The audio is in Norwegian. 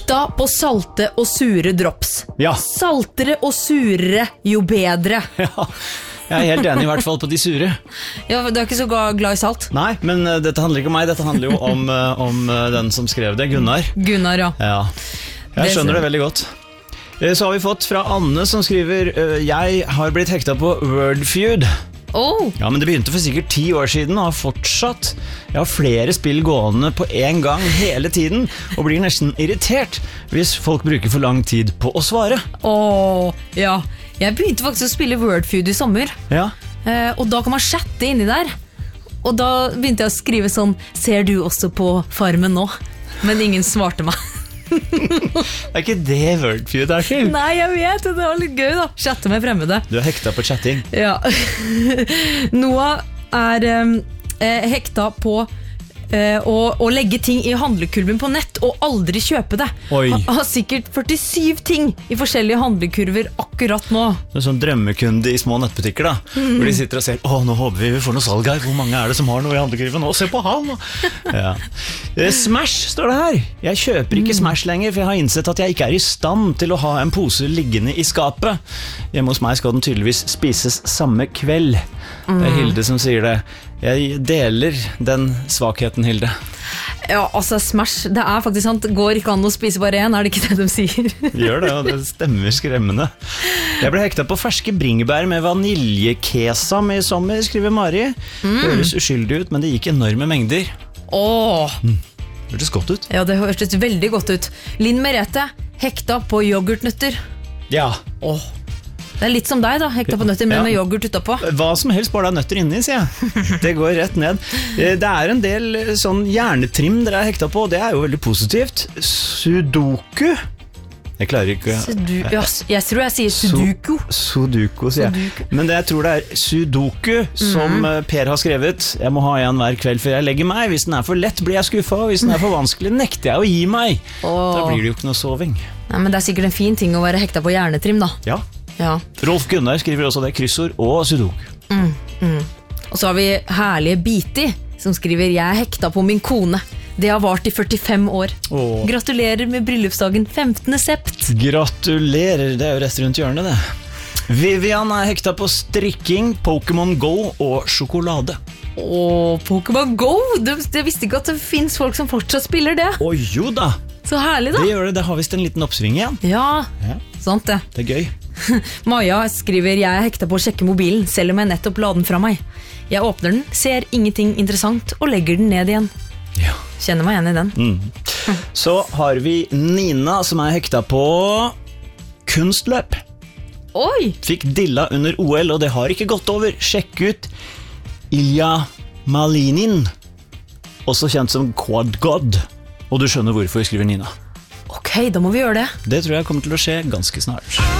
Hekta på salte og sure drops. Ja. Saltere og surere, jo bedre. Ja, jeg helt enig i hvert fall på de sure. Ja, du ikke så glad I salt? Nei, men dette handler ikke om meg, dette handler jo om den som skrev det, Gunnar. Gunnar, ja. Ja, jeg skjønner det veldig godt. Så har vi fått fra Anne som skriver Jeg har blitt hekta på Wordfeud. Ja, men det begynte for sikkert 10 år siden og har fortsatt. Jeg har flere spill gående på en gang hele tiden og blir nesten irritert hvis folk bruker for lang tid på å svare. Ja. Jeg begynte faktisk å spille Wordfeud I sommer. Ja. Og da kan man chatte inni der. Og da begynte jeg å skrive sånn Ser du også på Farmen nå? Men ingen svarte meg. Det ikke det Wordfeud til? Nei, jeg vet, det var litt gøy da. Chatte med fremmede. Du hekta på chatting. Ja. Noah hekta på å legge ting I handlekurven på nett og aldri kjøpe det. Han har sikkert 47 ting I forskjellige handlekurver akkurat nå. Det sånn drømmekunde I små nettbutikker da, hvor de sitter og ser nå håper vi får noe salg her. Hvor mange det som har noe I handlekurven? Se på han! Ja. Smash står det her. Jeg kjøper ikke Smash lenger, for jeg har innsett at jeg ikke I stand til å ha en pose liggende I skapet. Hjemme hos meg skal den tydeligvis spises samme kveld. Det Hilde som sier det. Jeg deler den svakheten, Hilde. Ja, altså Smash, det faktisk sant. Går ikke an å spise bare en, det ikke det de sier? Gjør det, og det stemmer skremmende. Jeg ble hekta på ferske bringebær med vaniljekesam I sommer, skriver Mari. Høres uskyldig ut, men det gikk enorme mengder. Hørtes godt ut. Ja, det hørtes veldig godt ut. Linn Merete, hekta på yoghurtnøtter. Ja. Det litt som deg da, hekta på nøtter, men med yoghurt utapå. Hva som helst, bare det nøtter inni, sier jeg. Det går rett ned. Det en del sånn hjernetrim dere hekta på, og det jo veldig positivt. Sudoku. Jeg klarer ikke... jeg tror jeg sier sudoku. Sudoku, sier jeg. Men jeg tror det sudoku som Per har skrevet. Jeg må ha en hver kveld før jeg legger meg. Hvis den for lett, blir jeg skuffet. Og hvis den for vanskelig, nekter jeg å gi meg. Da blir det jo ikke noe soving. Nei, men det sikkert en fin ting å være hekta på hjernetrim, da. Ja. Rolf Gunnar skriver også det, kryssord og sudoku. Og så har vi herlige Biti som skriver Jeg hekta på min kone. Det har vart I 45 år. Gratulerer med bryllupsdagen 15. sept. Gratulerer, det jo rett rundt hjørnet det. Vivian hekta på strikking, Pokémon Go og sjokolade. Pokémon Go? Jeg visste ikke at det finnes folk som fortsatt spiller det. Jo da. Så herlig da. Det gjør det, det har vist en liten oppsving igjen. Ja, sant det. Det gøy. Maja skriver Jeg hekta på å sjekke mobilen selv om jeg nettopp la den fra meg. Jeg åpner den, ser ingenting interessant og legger den ned igjen. Kjenner meg igjen I den. Så har vi Nina som hekta på kunstløp. Fikk dilla under OL og det har ikke gått over. Sjekk ut Ilja Malinin, også kjent som Quad God. Og du skjønner hvorfor, skriver Nina. Ok, da må vi gjøre det. Det tror jeg kommer til å skje ganske snart.